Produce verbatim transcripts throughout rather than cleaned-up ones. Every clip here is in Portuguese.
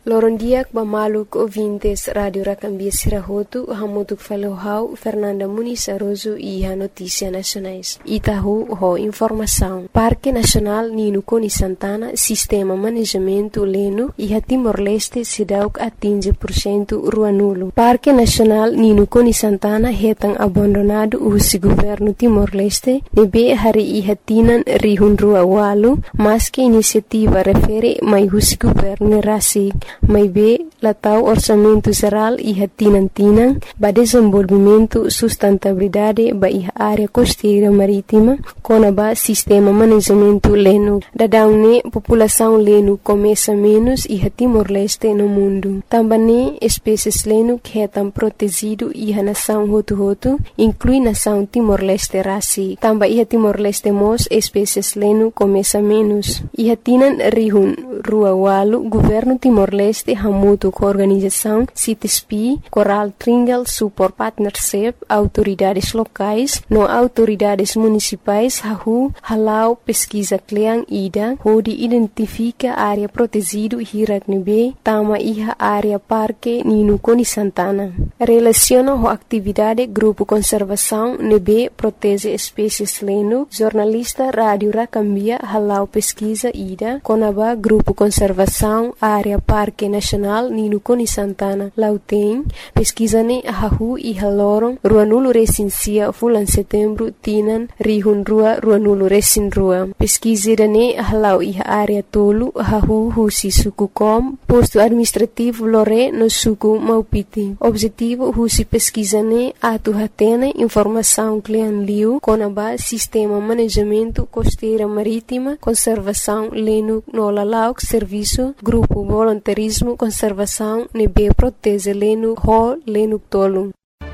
Lorondiak bamaluk ouvintes Radio Racambia Sirahotu, hamutuk falohau Fernanda Muniz Aroso e a Notícia Nacionais. Itahu ho informação. Parque Nacional Nino Coni Santana, Sistema Manejamento Leno e a Timor-Leste se dá a quinze por cento rua nulo. Parque Nacional Nino Coni Santana retan abandonado o governo Timor-Leste, nebe hari e hatinan rihun rua walu, mas que iniciativa refere mai o governo rasig. Mai be latau orçamento geral e hatinan-tinan ba desenvolvimento sustentabilidade ba iha área costeira marítima com ba sistema manejamento leno. Dadaune população leno começa menos e Timor-Leste no mundo. Também espécies leno que estão protegido e a nação hotu-hotu inclui nação Timor-Leste rasi. Também iha Timor-Leste mos espécies leno começa menos. Iha tinan rihun rua walu governo Timor-Leste hamutu com organização C I T S P, Coral Triangle Support Partnership, autoridades locais, no autoridades municipais, hahu, halau pesquisa kleang ida, onde identifica área protegido hirak nebe, tama iha área parque Nino Coni Santana. Relaciona a atividade grupo conservação nebe protege espécies leno, jornalista Rádio Racambia halau pesquisa ida, conaba grupo conservação área Parque Nacional Nino Coni Santana. Lauteng, pesquisane hahu e haloron, rua nulo recensia fulan setembro tinan rihun rua rua nulo recin rua. Pesquisirane halau e área tolu hahu husi suku kom, posto administrativo lore no suku Maupiti. Objetivo husi pesquisane atu hatene informação klian liu conaba sistema manejamento costeira marítima, conservação leno no lalauk serviço, grupo voluntarismo conservação nebe protege leno ho leno tolu.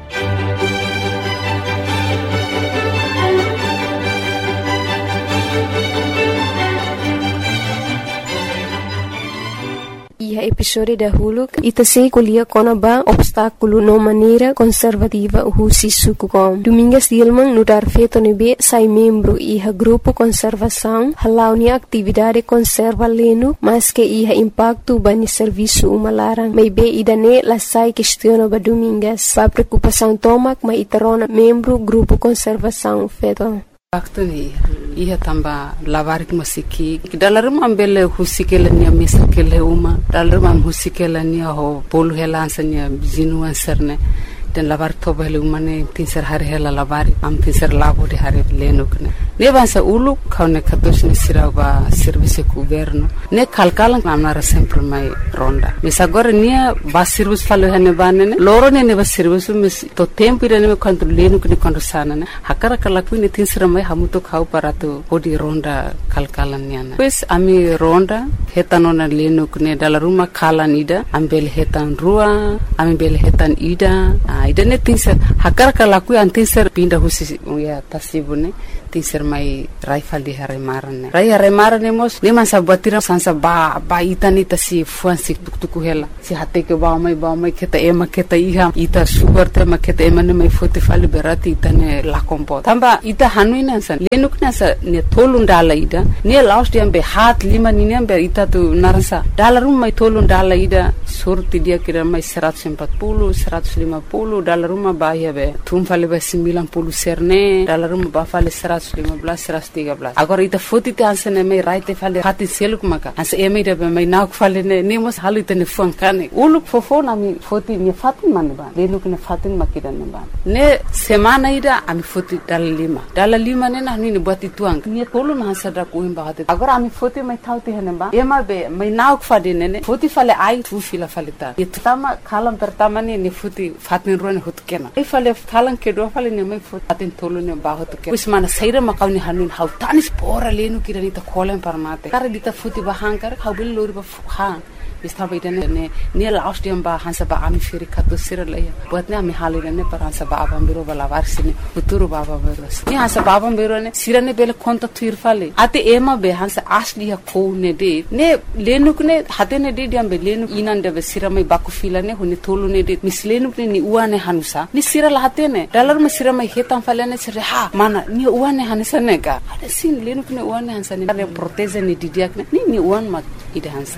E a episódio da Huluk ita se colhia conaba obstáculo no maneira conservativa o suku com. Domingas Dilman no dar feito nebe sai membro e a grupo conservação halau ni atividade conserva leno mas que ia impacto bani serviço umalarang. Maybe idane la sai questiona ba domingas. Ba preocupação tomak ma itarona membro grupo conservação feito. Waktu ni ia tamba lavarik musiki dalam ambele husikela nia misakele uma dalam am husikela nia ho polu helansanya bizinuan serne dan lavar tobele umane tinser hari hela lavari am tinser labo de hari lenukne ne bansa ulu kaune katos ni siraba service governo ne kalkalan amnara sempre mai ronda misagora nia ba service falo hene banene loro ne ne ba service mis to tempo ire ne kanto lenukne kanto sana ne hakara kala kuine tinser mai hamuto khau paratu odi ronda kalkalan niana pues ami ronda hetanona lenukne dala ruma kalan ida ambel hetan rua ambel hetan ida ida ne tinser hakara kala ku antinser pinda husi ya tasibune tinser mai raifal di hare marane rai hare marane mos ne man sabatira sansa ba ba itani tasi fuansi tuktuku hela si hate ke ba mai ba mai keta ema keta iha ita sugar te ma keta ema ne mai fote fali berati itane la kompo tamba ita hanuina san lenukna sa ne tolun dala ida ne last time be hat lima ni ne be ita tu narsa dala rum mai tolun dala ida surti dia kira mai seratus empat puluh seratus lima puluh dala ruma ba ya be tum fali be sembilan puluh serne dala ruma ba fali seratus lima belas seratus tiga belas agora ita foto te ansene mai right fale hati seluk maka as eme ida mai nak fale ne nemos halu te ne funkane uluk fofona mi foto mi fatin man ba lenuk ne fatin makida ne ba ne semana ida ami foto dal lima dal lima ne na ni buat ituang ni tolu na sada ko imba hate agora ami foto mai thauti hene ba ema be mai nak fade ne ne foto fale ai tu fila fale ta itama kalam pertama ne ne foto fatin rone hot kena ai fale kalan ke do fale ne mai foto fatin tolu ne ba hot ke usmana saira makawni hanun hau tanis pora lenu kira dita kolen parmate kare dita futi bahangkar hau bil lori ba ha Istaba idane ne ne last time ba hansa ba ami firi kato siralaya buat ne ami halire ne par hansa ba abam biro bala varsine futuro baba beros ne hansa ba abam biro ne sirane bele konta tuirfale ate ema be hansa asli ha ko ne de ne lenuk ne hate ne de diam be lenuk inan de be siramai baku fila ne hone tolu ne de mislenuk ne ni uane hanusa ni sira la hate ne dalar ma siramai hetam fale ne sire ha mana ni uane hanusa ne ka ade sin lenuk ne uane hansa ne proteze ne didiak ne ni ni uan ma ide hansa ne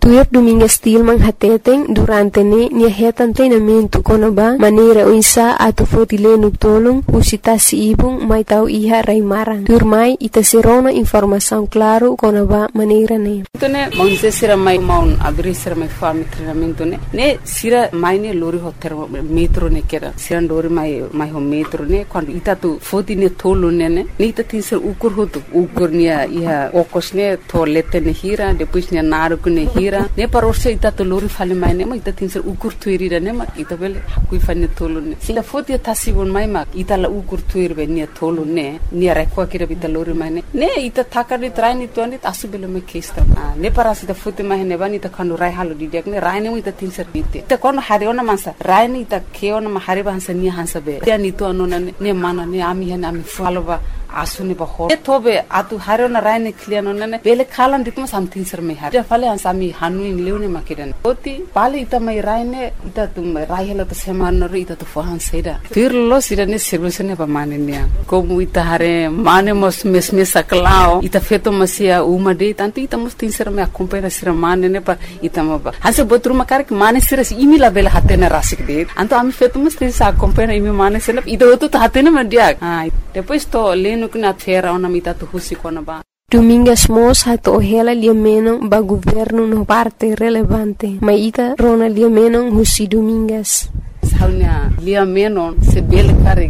Tuir Domingas Tilman hateteng durante ne nia hetan treinamento konaba maneira o insa ato fotile no tolong usita si ibung mai tau iha raimarang. Tuir mai ita serona informação claro konaba maneira ne. Então né, mãe sira mai maun abrir sira mai fami treinamento né. Ne sira mai ne lori hotel metro ne kera. Sira lori mai mai ho metro ne quando ita tu foti ne tolo ne ne. Ne ita tin sira ukur hotu ukur nia iha okos ne toalete ne hira depois nia naru ne hira. Ne parorse ita to lori fale mai ne ma ita tin sira ukur tuirira ne ma ita bele hakui fane tolo ne. Sila foti ta sibon mai ma ita la ukur tuirbe nia tolo ne nia rekwa kira bita lori mai ne. Ne ita takari traini tuani asu bele me kesta. Ne parasi ta foti mai ne bani ta kanu rai halu di nek ne rai ne ita tin sira bite. Ita kono hari ona mansa rai ne ita keona ma hari ba hansa nia hansa be. Ya ni to anona ne mana ne ami hane ami faloba asuni ba ho. E tobe atu hari ona rai ne kliano ne bele khalan ditma samtin sir me har. Ja fale hansa ami hanu in leune makidan. Oti pale ita mai rai ne ita tum rai hela ta seman ri ita to fo hansa ida. Tirlo sira ne sirvusene ba mane nia. Como ita hare mane mos mes mes saklao ita feto masia uma de tanto ita mos tin sira me acompanha sira mane ne pa ita ma ba. Hansa botru makar que mane sira imi la bela hatena rasik de. Anto ami feto mos tin sa acompanha imi mane sira ida otu ta hatena ma dia. Ah depois to leno que na fera ona mita to husi kona ba. Domingas mos hato ohela liameno ba governo no parte relevante. Maita rona liameno husi Domingas. Saunya liameno se bele karik.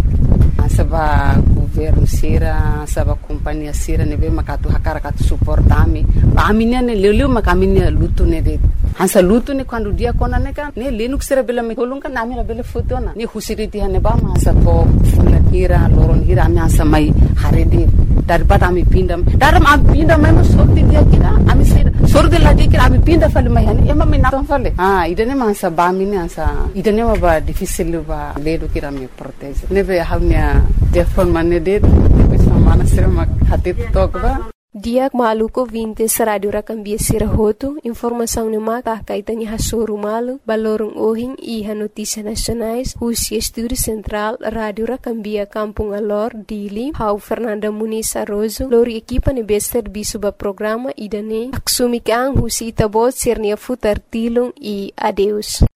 Saba governo sira, saba companhia sira nebe makatu hakara katu suportami. Ba aminia ne leleu makaminia lutu ne de. Hansa lutu ne quando dia kona ne kan ne lenuk sira bela me kolunga nami la bela fotona. Ne husiriti hane ba ma hansa to fulla hira loron hira ami hansa mai harede. Daripada ami pindam. Daram ami pindam mai sorti dia kira ami sira. Sorti la dia kira ami pinda fale mai hane. Ema me naton fale. Ah idane ma hansa ba mine hansa. Idane ma ba difficile ba ledo kira me protege. Nebe haunya telefon mana det, depois mana sira mak hati tokba. Diak maluko vintes radio rakambia sira hotu, informação ne maka kaitani hasuru malu, balorong ohing iha notícia nacionais, husi estúdio central radio rakambia Kampung Alor, Dili, hau Fernanda Muniz Arrozo, lori equipa ne bester bisuba programa idane, aksumi kang husi itabot sirnia futar tilung e adeus.